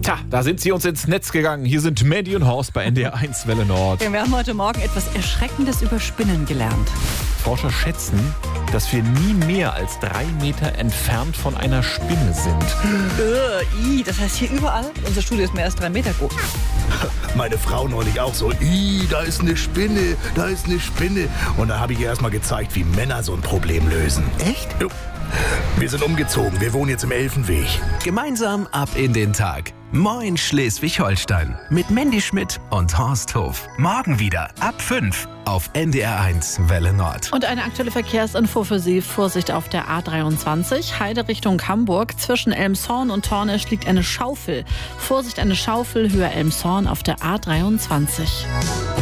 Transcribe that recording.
Tja, da sind sie uns ins Netz gegangen. Hier sind Mandy und Horst bei NDR1 Welle Nord. Wir haben heute Morgen etwas Erschreckendes über Spinnen gelernt. Forscher schätzen, dass wir nie mehr als 3 Meter entfernt von einer Spinne sind. Das heißt hier überall? Unser Studio ist mehr als 3 Meter groß. Meine Frau neulich auch so, da ist eine Spinne, da ist eine Spinne. Und da habe ich ihr erst mal gezeigt, wie Männer so ein Problem lösen. Echt? Jo. Wir sind umgezogen, wir wohnen jetzt im Elfenweg. Gemeinsam ab in den Tag. Moin Schleswig-Holstein mit Mandy Schmidt und Horst Hof. Morgen wieder ab 5 auf NDR1 Welle Nord. Und eine aktuelle Verkehrsinfo für Sie. Vorsicht auf der A23, Heide Richtung Hamburg. Zwischen Elmshorn und Tornisch liegt eine Schaufel. Vorsicht, eine Schaufel, Höhe Elmshorn auf der A23.